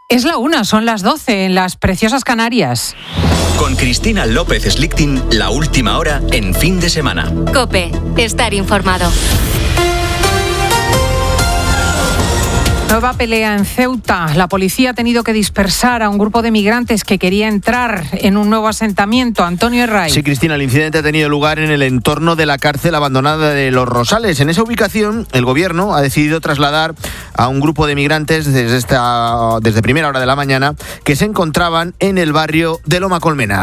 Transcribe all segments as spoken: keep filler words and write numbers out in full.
Es la una, son las doce en las preciosas Canarias. Con Cristina López Slichting, la última hora en fin de semana. COPE, estar informado. Nueva pelea en Ceuta. La policía ha tenido que dispersar a un grupo de migrantes que quería entrar en un nuevo asentamiento. Antonio Herray. Sí, Cristina, el incidente ha tenido lugar en el entorno de la cárcel abandonada de Los Rosales. En esa ubicación, el gobierno ha decidido trasladar a un grupo de migrantes desde, esta, desde primera hora de la mañana que se encontraban en el barrio de Loma Colmenar.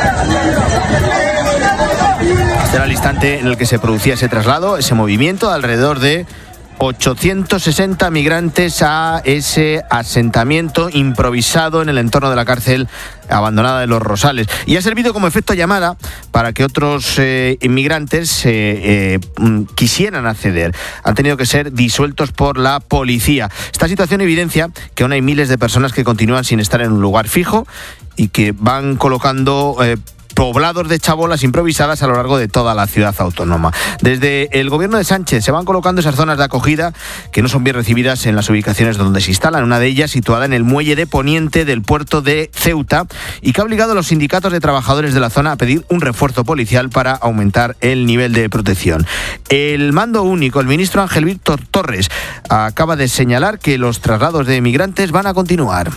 Este era el instante en el que se producía ese traslado, ese movimiento de alrededor de ochocientos sesenta migrantes a ese asentamiento improvisado en el entorno de la cárcel abandonada de Los Rosales. Y ha servido como efecto llamada para que otros eh, inmigrantes eh, eh, quisieran acceder. Han tenido que ser disueltos por la policía. Esta situación evidencia que aún hay miles de personas que continúan sin estar en un lugar fijo y que van colocando Eh, poblados de chabolas improvisadas a lo largo de toda la ciudad autónoma. Desde el gobierno de Sánchez se van colocando esas zonas de acogida que no son bien recibidas en las ubicaciones donde se instalan. Una de ellas situada en el muelle de Poniente del puerto de Ceuta y que ha obligado a los sindicatos de trabajadores de la zona a pedir un refuerzo policial para aumentar el nivel de protección. El mando único, el ministro Ángel Víctor Torres, acaba de señalar que los traslados de migrantes van a continuar.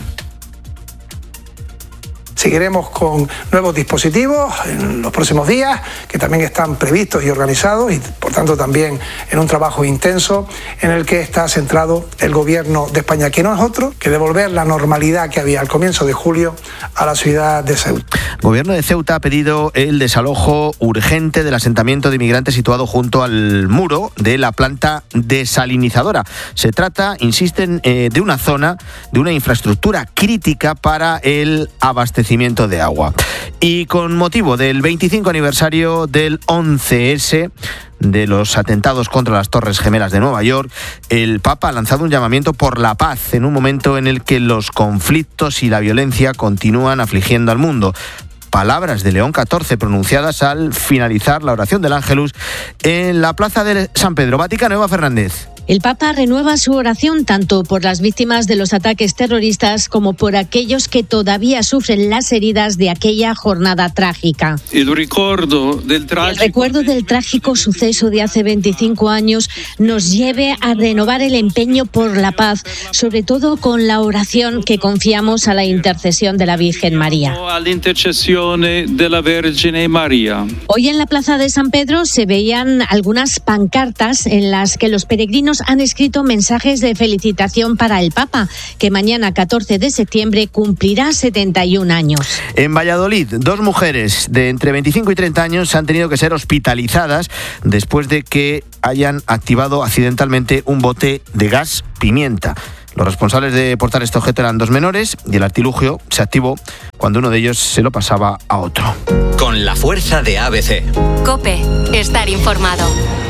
Seguiremos con nuevos dispositivos en los próximos días, que también están previstos y organizados y, por tanto, también en un trabajo intenso en el que está centrado el Gobierno de España, que no es otro que devolver la normalidad que había al comienzo de julio a la ciudad de Ceuta. El Gobierno de Ceuta ha pedido el desalojo urgente del asentamiento de inmigrantes situado junto al muro de la planta desalinizadora. Se trata, insisten, eh, de una zona, de una infraestructura crítica para el abastecimiento de agua. Y con motivo del veinticinco aniversario del once ese, de los atentados contra las Torres Gemelas de Nueva York, el Papa ha lanzado un llamamiento por la paz en un momento en el que los conflictos y la violencia continúan afligiendo al mundo. Palabras de León catorce pronunciadas al finalizar la oración del Ángelus en la plaza de San Pedro. Vaticano, Eva Fernández. El Papa renueva su oración tanto por las víctimas de los ataques terroristas como por aquellos que todavía sufren las heridas de aquella jornada trágica. El recuerdo del trágico, el recuerdo del trágico suceso de hace veinticinco años nos lleve a renovar el empeño por la paz, sobre todo con la oración que confiamos a la intercesión de la Virgen María. A la intercesión de la Virgen María. Hoy en la plaza de San Pedro se veían algunas pancartas en las que los peregrinos han escrito mensajes de felicitación para el Papa, que mañana catorce de septiembre cumplirá setenta y un años. En Valladolid, dos mujeres de entre veinticinco y treinta años han tenido que ser hospitalizadas después de que hayan activado accidentalmente un bote de gas pimienta. Los responsables de portar este objeto eran dos menores y el artilugio se activó cuando uno de ellos se lo pasaba a otro. Con la fuerza de A B C. COPE, estar informado.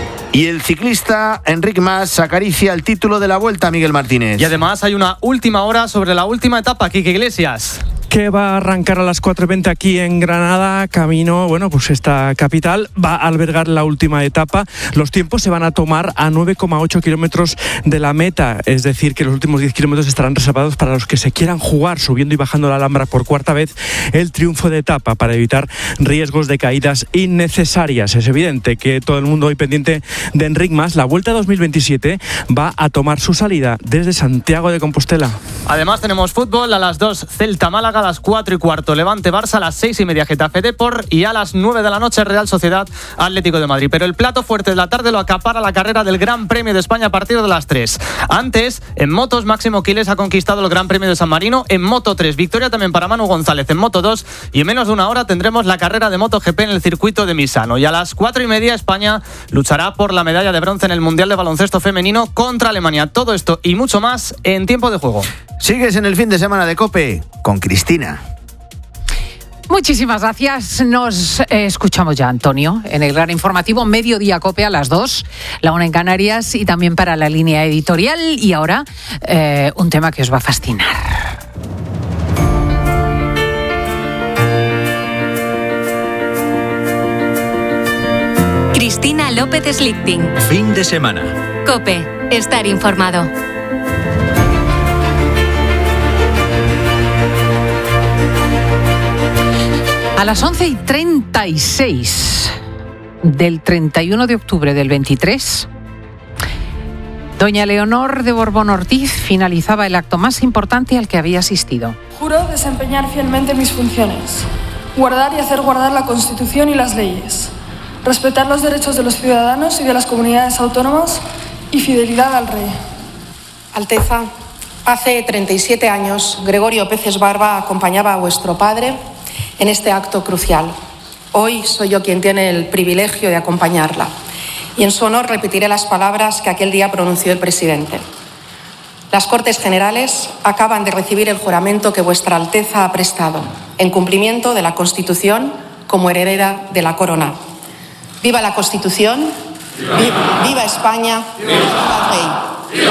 Y el ciclista Enric Mas acaricia el título de la Vuelta, Miguel Martínez. Y además hay una última hora sobre la última etapa, Quique Iglesias. Que va a arrancar a las cuatro y veinte aquí en Granada, camino, bueno, pues esta capital, va a albergar la última etapa. Los tiempos se van a tomar a nueve coma ocho kilómetros de la meta, es decir, que los últimos diez kilómetros estarán reservados para los que se quieran jugar, subiendo y bajando la Alhambra por cuarta vez, el triunfo de etapa para evitar riesgos de caídas innecesarias. Es evidente que todo el mundo hoy pendiente de Enric Mas. La Vuelta dos mil veintisiete va a tomar su salida desde Santiago de Compostela. Además tenemos fútbol a las dos, Celta Málaga, a las cuatro y cuarto, Levante Barça, a las seis y media, Getafe Depor, y a las nueve de la noche, Real Sociedad Atlético de Madrid. Pero el plato fuerte de la tarde lo acapara la carrera del Gran Premio de España a partir de las tres. Antes, en motos, Máximo Quiles ha conquistado el Gran Premio de San Marino en Moto tres. Victoria también para Manu González en Moto dos, y en menos de una hora tendremos la carrera de MotoGP en el circuito de Misano. Y a las cuatro y media, España luchará por la medalla de bronce en el Mundial de Baloncesto Femenino contra Alemania. Todo esto y mucho más en Tiempo de Juego. Sigues en el fin de semana de COPE con Cristina. Muchísimas gracias. Nos eh, escuchamos ya, Antonio, en el gran informativo Mediodía COPE a las dos, la una en Canarias, y también para la línea editorial. Y ahora, eh, un tema que os va a fascinar. Cristina López Slichting. Fin de semana. COPE, estar informado. A las once y treinta y seis del treinta y uno de octubre del veintitrés, doña Leonor de Borbón Ortiz finalizaba el acto más importante al que había asistido. Juro desempeñar fielmente mis funciones, guardar y hacer guardar la Constitución y las leyes, respetar los derechos de los ciudadanos y de las comunidades autónomas y fidelidad al rey. Alteza, hace treinta y siete años, Gregorio Peces Barba acompañaba a vuestro padre en este acto crucial. Hoy soy yo quien tiene el privilegio de acompañarla y en su honor repetiré las palabras que aquel día pronunció el presidente. Las Cortes Generales acaban de recibir el juramento que vuestra Alteza ha prestado en cumplimiento de la Constitución como heredera de la corona. ¡Viva la Constitución! ¡Viva, viva España! ¡Viva el rey!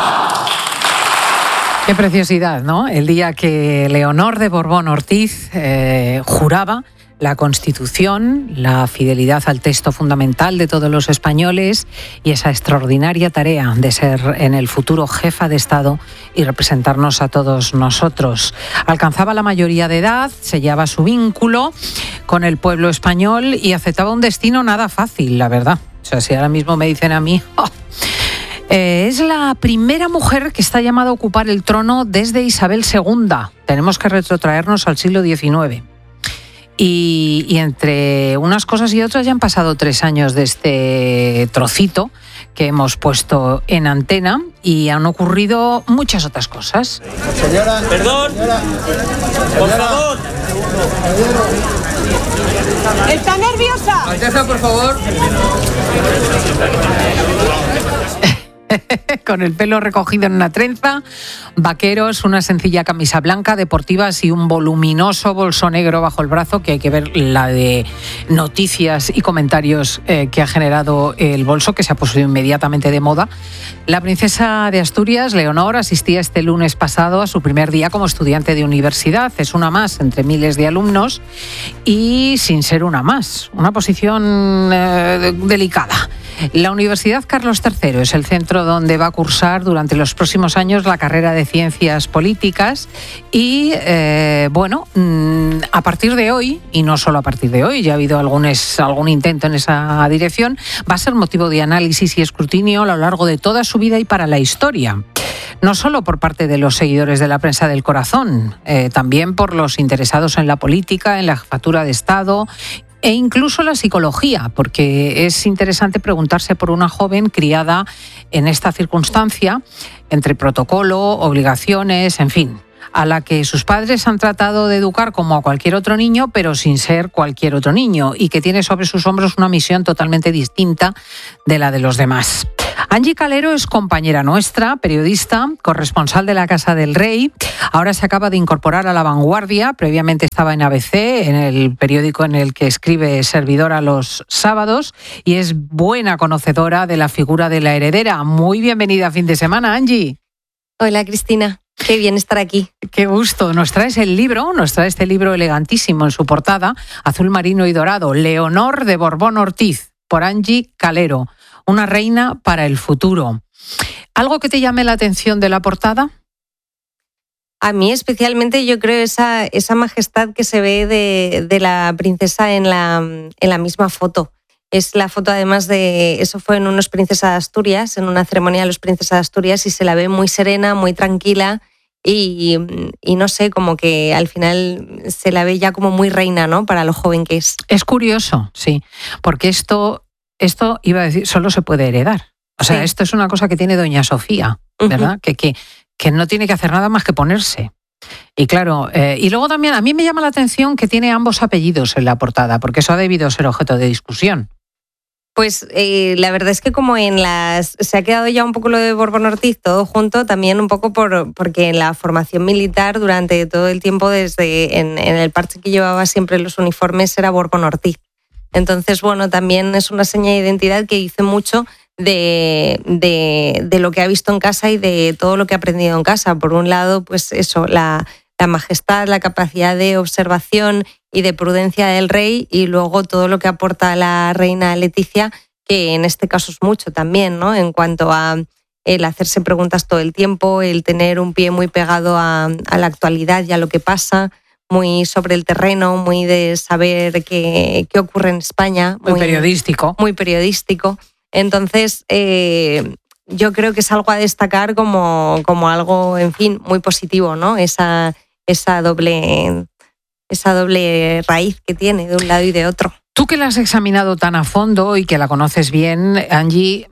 Qué preciosidad, ¿no? El día que Leonor de Borbón Ortiz eh, juraba la Constitución, la fidelidad al texto fundamental de todos los españoles y esa extraordinaria tarea de ser en el futuro jefa de Estado y representarnos a todos nosotros. Alcanzaba la mayoría de edad, sellaba su vínculo con el pueblo español y aceptaba un destino nada fácil, la verdad. O sea, si ahora mismo me dicen a mí... Oh, eh, es la primera mujer que está llamada a ocupar el trono desde Isabel segunda. Tenemos que retrotraernos al siglo diecinueve. Y, y entre unas cosas y otras ya han pasado tres años de este trocito que hemos puesto en antena y han ocurrido muchas otras cosas. Señora, perdón, señora, por favor. ¿Está nerviosa? Alteza, por favor. Con el pelo recogido en una trenza, vaqueros, una sencilla camisa blanca, deportivas y un voluminoso bolso negro bajo el brazo, que hay que ver la de noticias y comentarios eh, que ha generado el bolso, que se ha puesto inmediatamente de moda. La princesa de Asturias, Leonor, asistía este lunes pasado a su primer día como estudiante de universidad. Es una más entre miles de alumnos y sin ser una más. Una posición eh, delicada. La Universidad Carlos tercero es el centro donde va a cursar durante los próximos años la carrera de Ciencias Políticas y, eh, bueno, a partir de hoy, y no solo a partir de hoy, ya ha habido algunos, algún intento en esa dirección, va a ser motivo de análisis y escrutinio a lo largo de toda su vida y para la historia. No solo por parte de los seguidores de la prensa del corazón, eh, también por los interesados en la política, en la jefatura de Estado e incluso la psicología, porque es interesante preguntarse por una joven criada en esta circunstancia, entre protocolo, obligaciones, en fin, a la que sus padres han tratado de educar como a cualquier otro niño, pero sin ser cualquier otro niño, y que tiene sobre sus hombros una misión totalmente distinta de la de los demás. Angie Calero es compañera nuestra, periodista, corresponsal de la Casa del Rey. Ahora se acaba de incorporar a La Vanguardia. Previamente estaba en A B C, en el periódico en el que escribe servidora los sábados, y es buena conocedora de la figura de la heredera. Muy bienvenida a Fin de Semana, Angie. Hola, Cristina. Qué bien estar aquí. Qué gusto. Nos traes el libro, nos trae este libro elegantísimo en su portada, azul marino y dorado, Leonor de Borbón Ortiz, por Angie Calero. Una reina para el futuro. ¿Algo que te llame la atención de la portada? A mí especialmente yo creo esa, esa majestad que se ve de, de la princesa en la, en la misma foto. Es la foto además de, eso fue en unos Princesas de Asturias, en una ceremonia de los Princesas de Asturias, y se la ve muy serena, muy tranquila y, y no sé, como que al final se la ve ya como muy reina, ¿no? Para lo joven que es. Es curioso, sí, porque esto... Esto, iba a decir, solo se puede heredar. O sea, sí. Esto es una cosa que tiene doña Sofía, ¿verdad? Uh-huh. Que, que, que no tiene que hacer nada más que ponerse. Y claro, eh, y luego también a mí me llama la atención que tiene ambos apellidos en la portada, porque eso ha debido ser objeto de discusión. Pues eh, la verdad es que como en las... Se ha quedado ya un poco lo de Borbón Ortiz todo junto, también un poco por porque en la formación militar durante todo el tiempo, desde en, en el parche que llevaba siempre los uniformes, era Borbón Ortiz. Entonces, bueno, también es una seña de identidad que dice mucho de, de, de lo que ha visto en casa y de todo lo que ha aprendido en casa. Por un lado, pues eso, la, la majestad, la capacidad de observación y de prudencia del rey, y luego todo lo que aporta la reina Leticia, que en este caso es mucho también, ¿no? En cuanto a el hacerse preguntas todo el tiempo, el tener un pie muy pegado a, a la actualidad y a lo que pasa. muy sobre el terreno, muy de saber qué, qué ocurre en España. Muy, muy periodístico. Muy periodístico. Entonces, eh, yo creo que es algo a destacar como, como algo, en fin, muy positivo, ¿no? Esa, esa doble, esa doble raíz que tiene de un lado y de otro. Tú que la has examinado tan a fondo y que la conoces bien, Angie,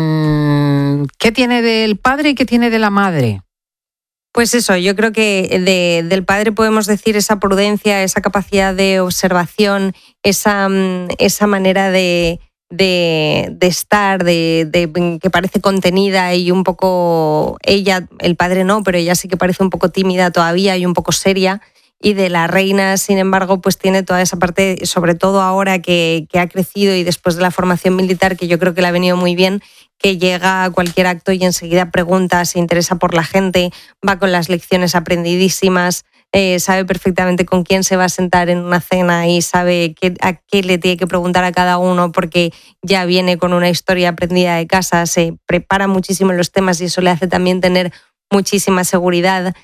¿qué tiene del padre y qué tiene de la madre? Pues eso, yo creo que de, del padre podemos decir esa prudencia, esa capacidad de observación, esa, esa manera de, de, de estar, de, de, que parece contenida y un poco, ella, el padre no, pero ella sí que parece un poco tímida todavía y un poco seria. Y de la reina, sin embargo, pues tiene toda esa parte, sobre todo ahora que, que ha crecido y después de la formación militar, que yo creo que le ha venido muy bien, que llega a cualquier acto y enseguida pregunta, se interesa por la gente, va con las lecciones aprendidísimas, eh, sabe perfectamente con quién se va a sentar en una cena y sabe qué, a qué le tiene que preguntar a cada uno porque ya viene con una historia aprendida de casa, se prepara muchísimo en los temas y eso le hace también tener muchísima seguridad.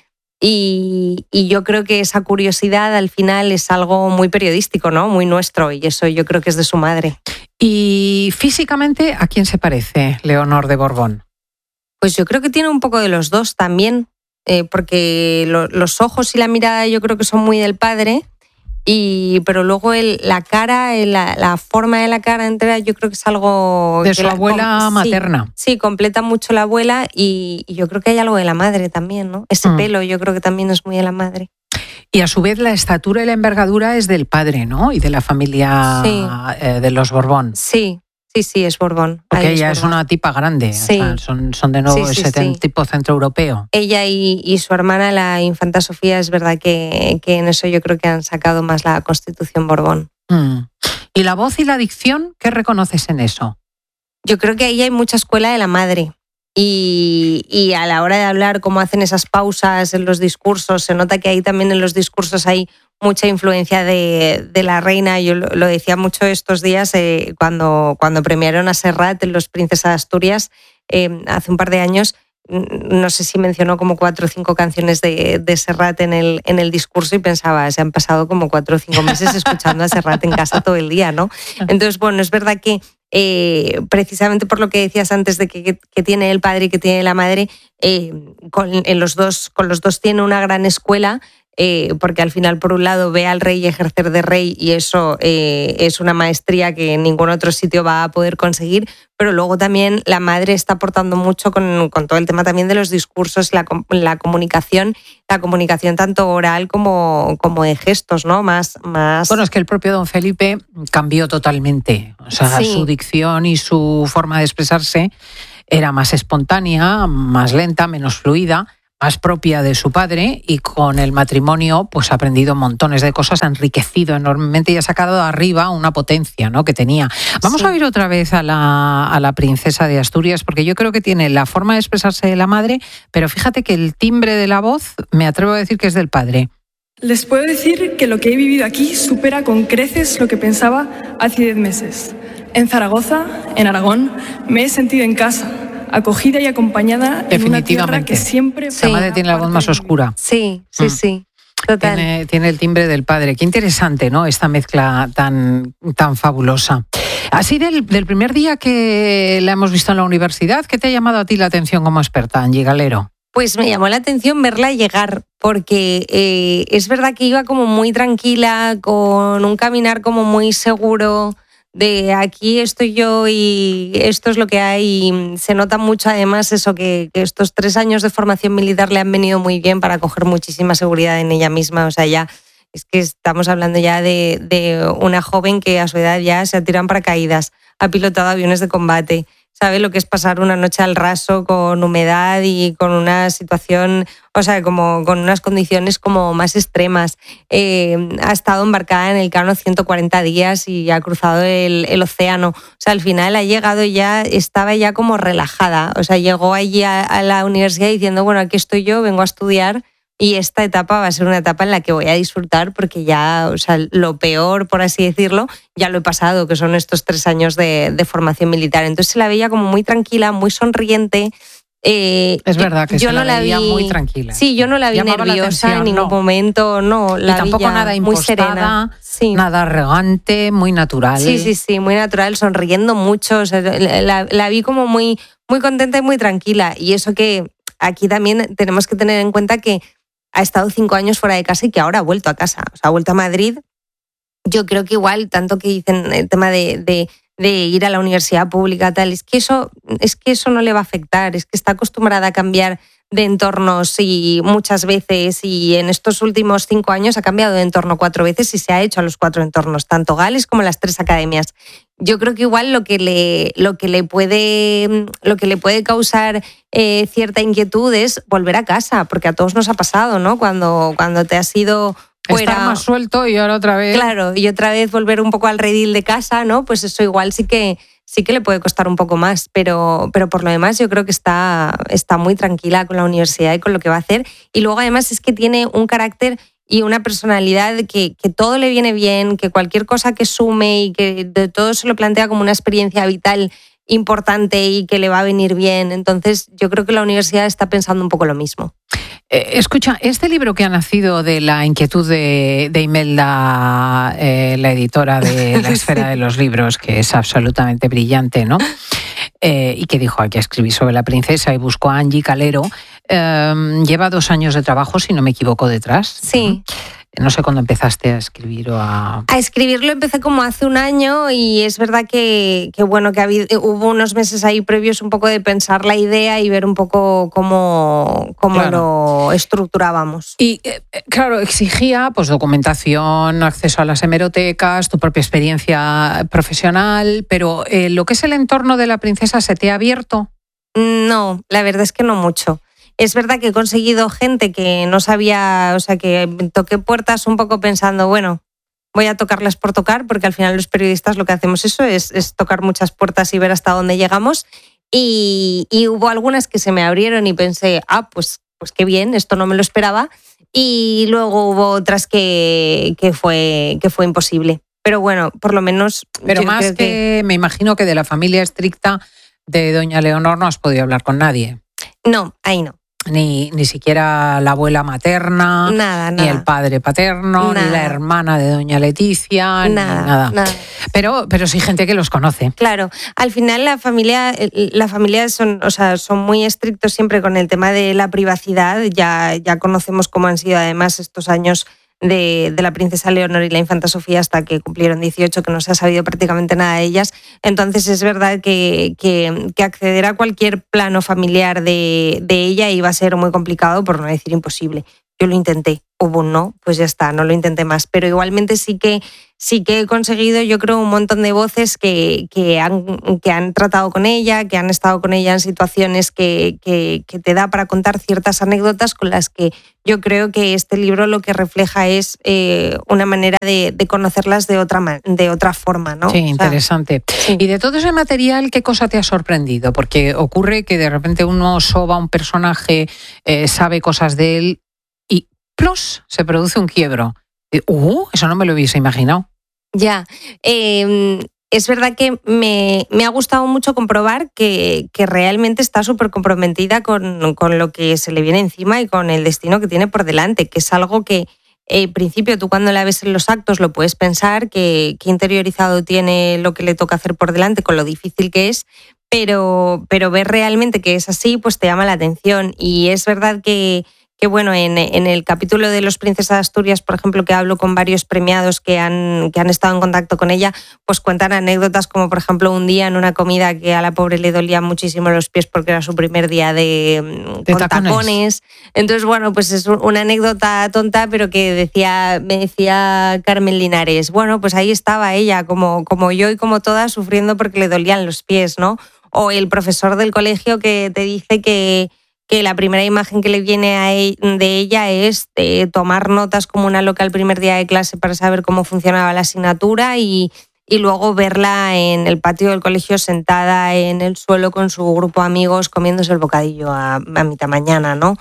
Y, y yo creo que esa curiosidad al final es algo muy periodístico, ¿no? Muy nuestro, y eso yo creo que es de su madre. ¿Y físicamente a quién se parece Leonor de Borbón? Pues yo creo que tiene un poco de los dos también, eh, porque lo, los ojos y la mirada yo creo que son muy del padre, y pero luego el, la cara, la, la forma de la cara entera yo creo que es algo... De su la, abuela com, materna. Sí, sí, completa mucho la abuela y, y yo creo que hay algo de la madre también, ¿no? Ese mm. pelo yo creo que también es muy de la madre. Y a su vez la estatura y la envergadura es del padre, ¿no? Y de la familia sí. eh, de los Borbón. Sí. Sí, sí, es Borbón. Porque Ahí ella es, es una tipa grande, sí. o sea, son, son de nuevo sí, sí, ese sí. tipo centroeuropeo. Ella y, y su hermana, la infanta Sofía, es verdad que, que en eso yo creo que han sacado más la Constitución Borbón. Mm. ¿Y la voz y la dicción, qué reconoces en eso? Yo creo que ahí hay mucha escuela de la madre. Y, y a la hora de hablar, cómo hacen esas pausas en los discursos, se nota que ahí también en los discursos hay mucha influencia de, de la reina. Yo lo, lo decía mucho estos días eh, cuando, cuando premiaron a Serrat en Los Princesas de Asturias eh, hace un par de años. No sé si mencionó como cuatro o cinco canciones de, de Serrat en el, en el discurso y pensaba, se han pasado como cuatro o cinco meses escuchando a Serrat en casa todo el día, ¿no? Entonces, bueno, es verdad que eh, precisamente por lo que decías antes de que, que tiene el padre y que tiene la madre, eh, con, en los dos, con los dos tiene una gran escuela. Eh, porque al final, por un lado, ve al rey ejercer de rey y eso eh, es una maestría que en ningún otro sitio va a poder conseguir, pero luego también la madre está aportando mucho con, con todo el tema también de los discursos, la, la comunicación, la comunicación tanto oral como, como de gestos, ¿no? Más, más... Bueno, es que el propio don Felipe cambió totalmente, o sea, sí. Su dicción y su forma de expresarse era más espontánea, más lenta, menos fluida, más propia de su padre, y con el matrimonio pues ha aprendido montones de cosas, ha enriquecido enormemente y ha sacado de arriba una potencia, ¿no?, que tenía. Vamos sí. a oír otra vez a la, a la princesa de Asturias, porque yo creo que tiene la forma de expresarse de la madre, pero fíjate que el timbre de la voz me atrevo a decir que es del padre. Les puedo decir que lo que he vivido aquí supera con creces lo que pensaba hace diez meses. En Zaragoza, en Aragón, me he sentido en casa, acogida y acompañada en una tierra que siempre... Sí. La madre tiene la voz más oscura. Sí, sí, mm. sí. Total. Tiene, tiene el timbre del padre. Qué interesante, ¿no?, esta mezcla tan, tan fabulosa. Así del, del primer día que la hemos visto en la universidad, ¿qué te ha llamado a ti la atención como experta, Angie Galero? Pues me llamó la atención verla llegar, porque eh, es verdad que iba como muy tranquila, con un caminar como muy seguro, de aquí estoy yo y esto es lo que hay. Y se nota mucho además eso, que, que estos tres años de formación militar le han venido muy bien para coger muchísima seguridad en ella misma. O sea, ya es que estamos hablando ya de, de una joven que a su edad ya se ha tirado en paracaídas, ha pilotado aviones de combate, sabe lo que es pasar una noche al raso con humedad y con una situación, o sea, como con unas condiciones como más extremas. Eh, ha estado embarcada en el Cano ciento cuarenta días y ha cruzado el, el océano. O sea, al final ha llegado ya, estaba ya como relajada. O sea, llegó allí a, a la universidad diciendo, bueno, aquí estoy yo, vengo a estudiar y esta etapa va a ser una etapa en la que voy a disfrutar porque ya, o sea, lo peor, por así decirlo, ya lo he pasado, que son estos tres años de, de formación militar. Entonces se la veía como muy tranquila, muy sonriente Eh, es verdad que yo se no la veía vi, muy tranquila. Sí, yo no la vi Llamaba nerviosa la atención, en ningún no. momento, no. La y tampoco vi nada muy serena. impostada, Sí. nada arrogante, muy natural. Sí, sí, sí, muy natural, sonriendo mucho. O sea, la, la vi como muy, muy contenta y muy tranquila. Y eso que aquí también tenemos que tener en cuenta que ha estado cinco años fuera de casa y que ahora ha vuelto a casa. O sea, ha vuelto a Madrid. Yo creo que igual, tanto que dicen el tema de, de, de ir a la universidad pública, tal, es que eso, es que eso no le va a afectar. Es que está acostumbrada a cambiar de entornos y muchas veces, y en estos últimos cinco años ha cambiado de entorno cuatro veces y se ha hecho a los cuatro entornos, tanto Gales como las tres academias. Yo creo que igual lo que le, lo que le puede, lo que le puede causar eh, cierta inquietud es volver a casa, porque a todos nos ha pasado, ¿no? Cuando, cuando te has ido fuera, estar más suelto y ahora otra vez. Claro, y otra vez volver un poco al redil de casa, ¿no? Pues eso igual sí que sí que le puede costar un poco más, pero, pero por lo demás yo creo que está, está muy tranquila con la universidad y con lo que va a hacer. Y luego además es que tiene un carácter y una personalidad que, que todo le viene bien, que cualquier cosa que sume y que de todo se lo plantea como una experiencia vital importante y que le va a venir bien. Entonces yo creo que la universidad está pensando un poco lo mismo. Eh, escucha, este libro que ha nacido de la inquietud de, de Imelda, eh, la editora de La Esfera de los Libros, que es absolutamente brillante, ¿no? Eh, y que dijo, hay que escribir sobre la princesa, y buscó a Angie Calero, eh, lleva dos años de trabajo, si no me equivoco, detrás. Sí. No sé cuándo empezaste a escribir o a... A escribirlo empecé como hace un año y es verdad que, que bueno, que ha habido, hubo unos meses ahí previos un poco de pensar la idea y ver un poco cómo, cómo Claro. lo estructurábamos. Y eh, claro, exigía pues documentación, acceso a las hemerotecas, tu propia experiencia profesional, pero eh, lo que es el entorno de la princesa, ¿se te ha abierto? No, la verdad es que no mucho. Es verdad que he conseguido gente que no sabía, o sea, que toqué puertas un poco pensando, bueno, voy a tocarlas por tocar, porque al final los periodistas lo que hacemos eso es, es tocar muchas puertas y ver hasta dónde llegamos. Y, y hubo algunas que se me abrieron y pensé, ah, pues, pues qué bien, esto no me lo esperaba. Y luego hubo otras que, que, fue, que fue imposible. Pero bueno, por lo menos... Pero yo más creo que, que me imagino que de la familia estricta de doña Leonor no has podido hablar con nadie. No, ahí no. Ni, ni siquiera la abuela materna, Nada, ni nada. el padre paterno, Nada. ni la hermana de doña Leticia, ni Nada, nada. nada. Pero, pero sí gente que los conoce. Claro, al final la familia, la familia son, o sea, son muy estrictos siempre con el tema de la privacidad. Ya, ya conocemos cómo han sido además estos años de, de la princesa Leonor y la infanta Sofía hasta que cumplieron dieciocho, que no se ha sabido prácticamente nada de ellas. Entonces es verdad que, que, que acceder a cualquier plano familiar de, de ella iba a ser muy complicado, por no decir imposible. Yo lo intenté, hubo un no, pues ya está, no lo intenté más. Pero igualmente sí que, sí que he conseguido, yo creo, un montón de voces que, que, han, que han tratado con ella, que han estado con ella en situaciones que, que, que te da para contar ciertas anécdotas con las que yo creo que este libro lo que refleja es eh, una manera de, de conocerlas de otra, de otra forma, ¿no? Sí, O sea, interesante. sí. Y de todo ese material, ¿qué cosa te ha sorprendido? Porque ocurre que de repente uno soba a un personaje, eh, sabe cosas de él y ¡plus! Se produce un quiebro. Y, ¡Uh! Eso no me lo hubiese imaginado. Ya, eh, es verdad que me, me ha gustado mucho comprobar que, que realmente está súper comprometida con, con lo que se le viene encima y con el destino que tiene por delante, que es algo que, en principio, tú cuando la ves en los actos lo puedes pensar, que, que interiorizado tiene lo que le toca hacer por delante, con lo difícil que es, pero, pero ver realmente que es así, pues te llama la atención. Y es verdad que... que bueno, en, en el capítulo de Los Princesas de Asturias, por ejemplo, que hablo con varios premiados que han, que han estado en contacto con ella, pues cuentan anécdotas como, por ejemplo, un día en una comida que a la pobre le dolían muchísimo los pies porque era su primer día de, de con tacones. tacones. Entonces, bueno, pues es una anécdota tonta, pero que decía, me decía Carmen Linares, bueno, pues ahí estaba ella, como, como yo y como todas, sufriendo porque le dolían los pies, ¿no? O el profesor del colegio que te dice que que la primera imagen que le viene a e- de ella es de tomar notas como una loca el primer día de clase para saber cómo funcionaba la asignatura y, y luego verla en el patio del colegio sentada en el suelo con su grupo de amigos comiéndose el bocadillo a, a mitad mañana, ¿no?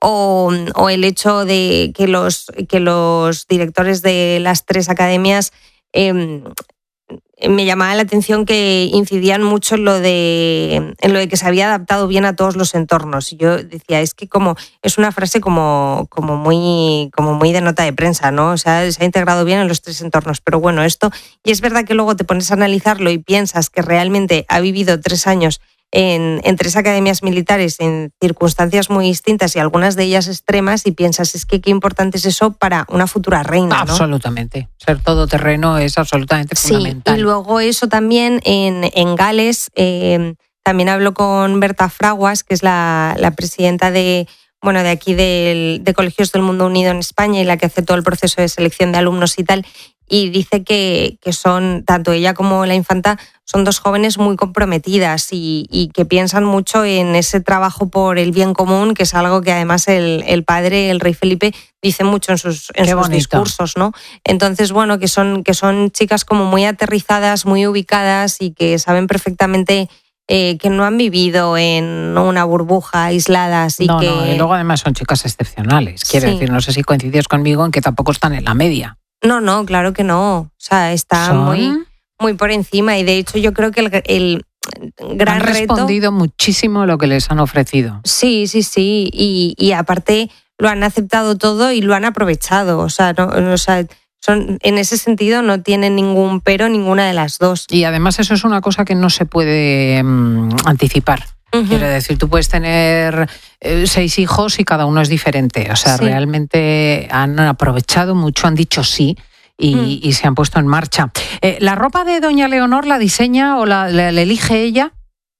O, o el hecho de que los, que los directores de las tres academias... Eh, me llamaba la atención que incidían mucho en lo de en lo de que se había adaptado bien a todos los entornos. Y yo decía, es que como es una frase como, como muy como muy de nota de prensa, ¿no? O sea, se ha integrado bien en los tres entornos. Pero bueno, esto, y es verdad que luego te pones a analizarlo y piensas que realmente ha vivido tres años En, en tres academias militares en circunstancias muy distintas y algunas de ellas extremas, y piensas, es que qué importante es eso para una futura reina, ¿no? Absolutamente. Ser todoterreno es absolutamente sí, fundamental. Y luego eso también en, en Gales, eh, también hablo con Berta Fraguas, que es la, la presidenta de, bueno, de aquí del, de Colegios del Mundo Unido en España y la que hace todo el proceso de selección de alumnos y tal, y dice que, que son, tanto ella como la infanta, son dos jóvenes muy comprometidas y, y que piensan mucho en ese trabajo por el bien común, que es algo que además el, el padre, el rey Felipe, dice mucho en sus, en sus discursos, ¿no? Entonces, bueno, que son, que son chicas como muy aterrizadas, muy ubicadas y que saben perfectamente eh, que no han vivido en una burbuja aisladas. Y no, que... no, y luego además son chicas excepcionales. Quiero Sí. decir, no sé si coincides conmigo en que tampoco están en la media. No, no, claro que no. O sea, está ¿Son? muy, muy por encima y de hecho yo creo que el, el gran han reto... respondido muchísimo a lo que les han ofrecido. Sí, sí, sí. Y, y aparte lo han aceptado todo y lo han aprovechado. O sea, no, o sea son, en ese sentido no tienen ningún pero ninguna de las dos. Y además eso es una cosa que no se puede mmm, anticipar. Uh-huh. Quiero decir, tú puedes tener eh, seis hijos y cada uno es diferente. O sea, sí. realmente han aprovechado mucho, han dicho sí y, uh-huh. y se han puesto en marcha. Eh, ¿La ropa de doña Leonor la diseña o la, la, la elige ella?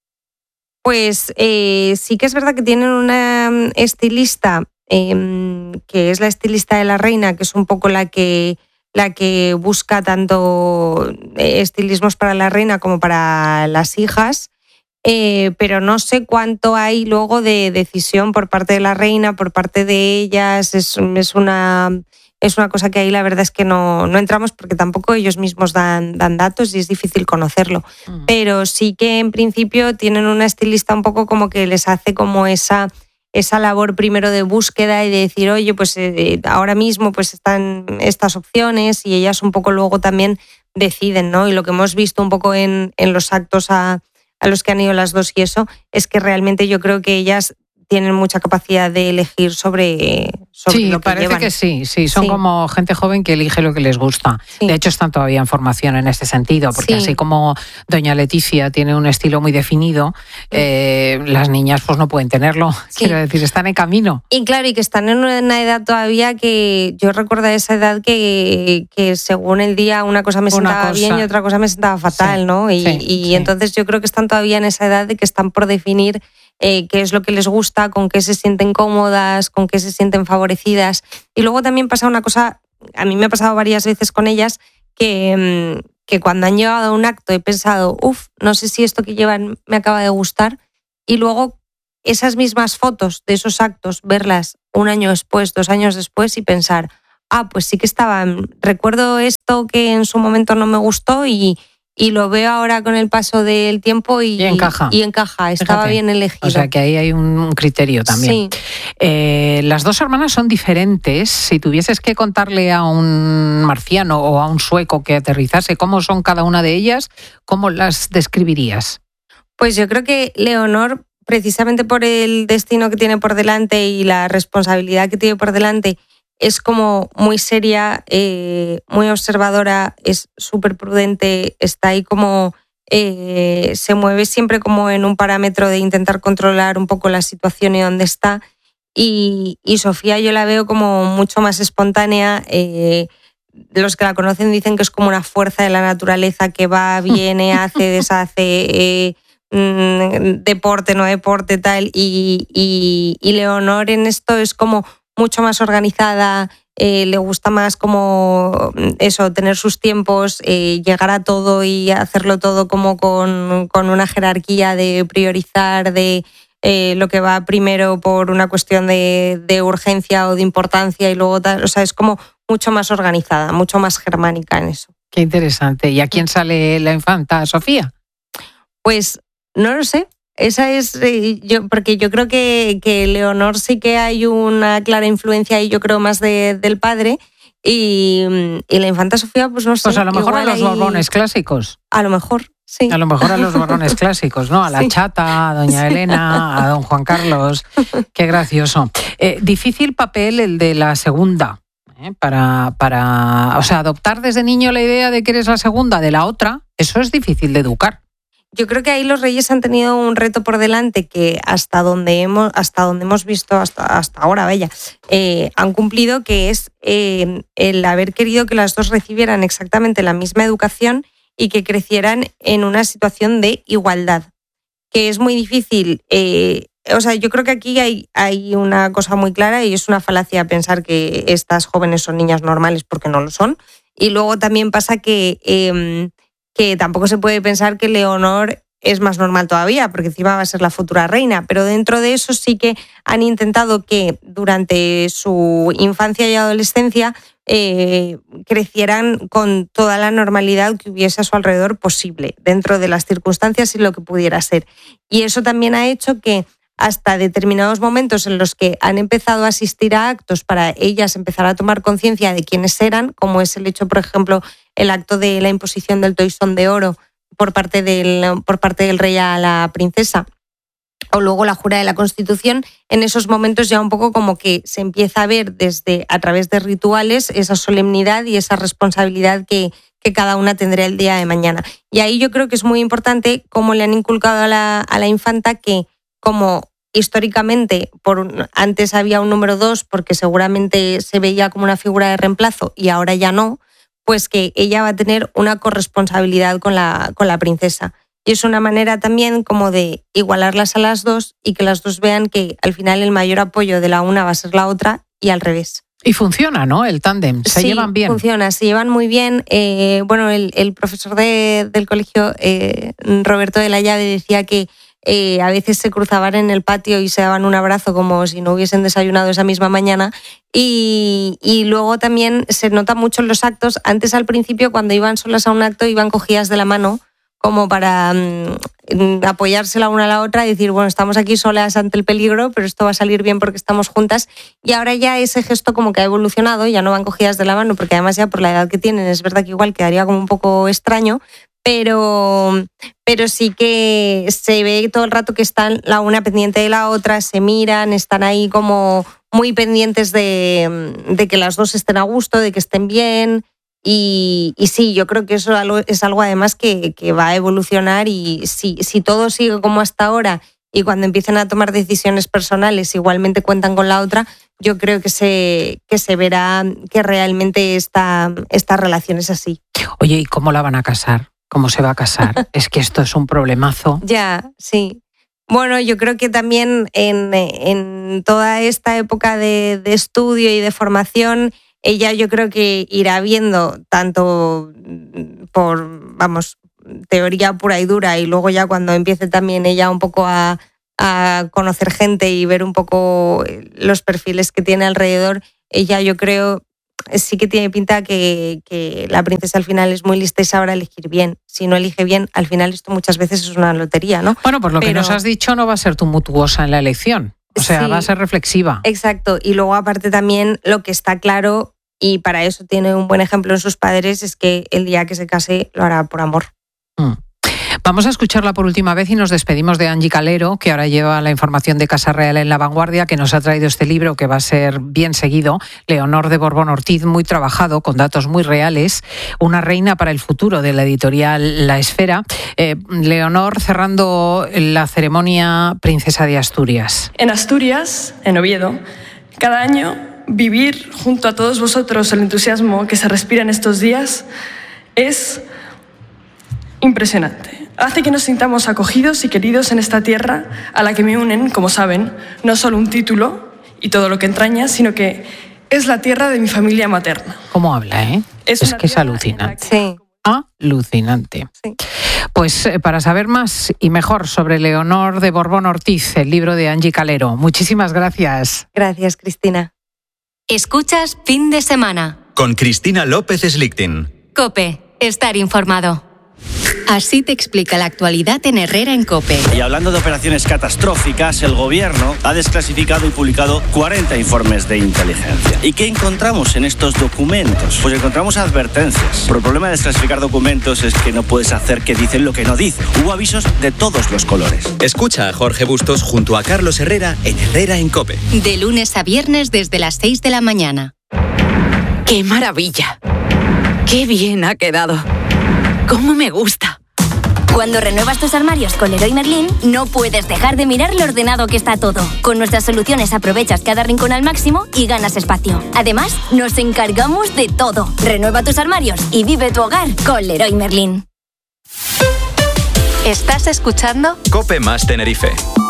Pues eh, sí que es verdad que tienen una estilista, eh, que es la estilista de la reina, que es un poco la que... la que busca tanto estilismos para la reina como para las hijas, eh, pero no sé cuánto hay luego de decisión por parte de la reina, por parte de ellas. Es, es, una, es una cosa que ahí la verdad es que no, no entramos porque tampoco ellos mismos dan, dan datos y es difícil conocerlo. Uh-huh. Pero sí que en principio tienen una estilista un poco como que les hace como esa... esa labor primero de búsqueda y de decir, oye, pues eh, ahora mismo pues están estas opciones y ellas un poco luego también deciden, ¿no? Y lo que hemos visto un poco en, en los actos a, a los que han ido las dos y eso, es que realmente yo creo que ellas tienen mucha capacidad de elegir sobre, sobre sí, lo que parece llevan. que sí, sí, son sí. como gente joven que elige lo que les gusta. Sí. De hecho, están todavía en formación en este sentido, porque sí. así como doña Leticia tiene un estilo muy definido, sí. eh, las niñas pues no pueden tenerlo, sí. quiero decir, están en camino. Y claro, y que están en una edad todavía que yo recuerdo esa edad que, que según el día una cosa me una sentaba cosa. bien y otra cosa me sentaba fatal, sí. ¿no? Y, sí. y sí. entonces yo creo que están todavía en esa edad de que están por definir Eh, qué es lo que les gusta, con qué se sienten cómodas, con qué se sienten favorecidas. Y luego también pasa una cosa, a mí me ha pasado varias veces con ellas, que, que cuando han llegado a un acto he pensado, uff, no sé si esto que llevan me acaba de gustar, y luego esas mismas fotos de esos actos, verlas un año después, dos años después y pensar, ah, pues sí que estaban, recuerdo esto que en su momento no me gustó y Y lo veo ahora con el paso del tiempo y, y encaja. Y encaja, estaba Fíjate. bien elegido. O sea que ahí hay un criterio también. Sí. Eh, las dos hermanas son diferentes. Si tuvieses que contarle a un marciano o a un sueco que aterrizase cómo son cada una de ellas, ¿cómo las describirías? Pues yo creo que Leonor, precisamente por el destino que tiene por delante y la responsabilidad que tiene por delante, es como muy seria, eh, muy observadora, es súper prudente, está ahí como... Eh, se mueve siempre como en un parámetro de intentar controlar un poco la situación y dónde está. Y, y Sofía yo la veo como mucho más espontánea. Eh, los que la conocen dicen que es como una fuerza de la naturaleza que va, viene, hace, deshace... Eh, deporte, no deporte, tal. Y, y, y Leonor en esto es como... mucho más organizada, eh, le gusta más como eso, tener sus tiempos, eh, llegar a todo y hacerlo todo como con, con una jerarquía de priorizar, de eh, lo que va primero por una cuestión de, de urgencia o de importancia y luego tal, o sea, es como mucho más organizada, mucho más germánica en eso. Qué interesante. ¿Y a quién sale la infanta, Sofía? Pues no lo sé. Esa es, yo porque yo creo que, que Leonor sí que hay una clara influencia y yo creo más de, del padre Y, y la infanta Sofía, pues no sé. Pues a lo mejor a los ahí... Borbones clásicos. A lo mejor, sí. A lo mejor a los Borbones clásicos, ¿no? A la sí. Chata, a doña Elena, a don Juan Carlos. Qué gracioso. Eh, difícil papel el de la segunda. ¿eh? Para, para, o sea, adoptar desde niño la idea de que eres la segunda de la otra, eso es difícil de educar. Yo creo que ahí los Reyes han tenido un reto por delante que hasta donde hemos, hasta donde hemos visto hasta, hasta ahora, vaya, eh, han cumplido, que es eh, el haber querido que las dos recibieran exactamente la misma educación y que crecieran en una situación de igualdad, que es muy difícil. Eh, o sea, yo creo que aquí hay, hay una cosa muy clara y es una falacia pensar que estas jóvenes son niñas normales porque no lo son. Y luego también pasa que... Eh, que tampoco se puede pensar que Leonor es más normal todavía, porque encima va a ser la futura reina, pero dentro de eso sí que han intentado que durante su infancia y adolescencia eh, crecieran con toda la normalidad que hubiese a su alrededor posible, dentro de las circunstancias y lo que pudiera ser. Y eso también ha hecho que hasta determinados momentos en los que han empezado a asistir a actos para ellas empezar a tomar conciencia de quiénes eran, como es el hecho, por ejemplo, el acto de la imposición del toisón de oro por parte del, por parte del rey a la princesa, o luego la jura de la Constitución, en esos momentos ya un poco como que se empieza a ver desde a través de rituales esa solemnidad y esa responsabilidad que, que cada una tendrá el día de mañana. Y ahí yo creo que es muy importante cómo le han inculcado a la, a la infanta que, como históricamente por, antes había un número dos porque seguramente se veía como una figura de reemplazo y ahora ya no, pues que ella va a tener una corresponsabilidad con la, con la princesa. Y es una manera también como de igualarlas a las dos y que las dos vean que al final el mayor apoyo de la una va a ser la otra y al revés. Y funciona, ¿no? El tándem, se sí, llevan bien. Funciona, se llevan muy bien. Eh, bueno, el, el profesor de, del colegio, eh, Roberto de la Llave, decía que Eh, a veces se cruzaban en el patio y se daban un abrazo como si no hubiesen desayunado esa misma mañana y, y luego también se nota mucho en los actos. Antes al principio cuando iban solas a un acto iban cogidas de la mano como para mm, apoyarse la una a la otra y decir, bueno, estamos aquí solas ante el peligro, pero esto va a salir bien porque estamos juntas. Y ahora ya ese gesto como que ha evolucionado, ya no van cogidas de la mano porque además ya por la edad que tienen es verdad que igual quedaría como un poco extraño, Pero, pero sí que se ve todo el rato que están la una pendiente de la otra, se miran, están ahí como muy pendientes de, de que las dos estén a gusto, de que estén bien. Y, y sí, yo creo que eso es algo además que, que va a evolucionar y si, si todo sigue como hasta ahora y cuando empiecen a tomar decisiones personales igualmente cuentan con la otra, yo creo que se, que se verá que realmente esta, esta relación es así. Oye, ¿y cómo la van a casar? ¿Cómo se va a casar? Es que esto es un problemazo. Ya, sí. Bueno, yo creo que también en, en toda esta época de, de estudio y de formación, ella yo creo que irá viendo tanto por, vamos, teoría pura y dura y luego ya cuando empiece también ella un poco a, a conocer gente y ver un poco los perfiles que tiene alrededor, ella yo creo sí que tiene pinta que, que la princesa al final es muy lista y sabrá elegir bien. Si no elige bien, al final esto muchas veces es una lotería, ¿no? Bueno, por lo Pero... que nos has dicho, no va a ser tumultuosa en la elección. O sea, sí, va a ser reflexiva. Exacto. Y luego, aparte también, lo que está claro, y para eso tiene un buen ejemplo en sus padres, es que el día que se case lo hará por amor. Mm. Vamos a escucharla por última vez y nos despedimos de Angie Calero, que ahora lleva la información de Casa Real en La Vanguardia, que nos ha traído este libro que va a ser bien seguido, Leonor de Borbón Ortiz, muy trabajado, con datos muy reales, una reina para el futuro, de la editorial La Esfera. Eh, Leonor, cerrando la ceremonia Princesa de Asturias. En Asturias, en Oviedo, cada año vivir junto a todos vosotros el entusiasmo que se respira en estos días es impresionante. Hace que nos sintamos acogidos y queridos en esta tierra a la que me unen, como saben, no solo un título y todo lo que entraña, sino que es la tierra de mi familia materna. ¿Cómo habla, eh? Es, es que es alucinante. Sí. Alucinante. Sí. Pues eh, para saber más y mejor sobre Leonor de Borbón Ortiz, el libro de Angie Calero. Muchísimas gracias. Gracias, Cristina. Escuchas Fin de Semana. Con Cristina López Slichting. COPE. Estar informado. Así te explica la actualidad en Herrera en COPE. Y hablando de operaciones catastróficas, el gobierno ha desclasificado y publicado cuarenta informes de inteligencia. ¿Y qué encontramos en estos documentos? Pues encontramos advertencias. Pero el problema de desclasificar documentos es que no puedes hacer que dicen lo que no dicen. Hubo avisos de todos los colores. Escucha a Jorge Bustos junto a Carlos Herrera en Herrera en COPE. De lunes a viernes desde las seis de la mañana. ¡Qué maravilla! ¡Qué bien ha quedado! ¡Cómo me gusta! Cuando renuevas tus armarios con Leroy Merlin, no puedes dejar de mirar lo ordenado que está todo. Con nuestras soluciones aprovechas cada rincón al máximo y ganas espacio. Además, nos encargamos de todo. Renueva tus armarios y vive tu hogar con Leroy Merlin. ¿Estás escuchando? COPE más Tenerife.